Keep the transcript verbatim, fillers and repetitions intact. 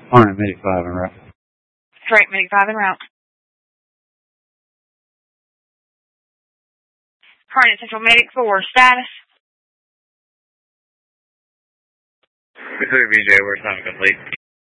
Hornet Medic five en route. Straight Medic five en route. Hornet Central Medic four, status. Pacific V J, we're time complete.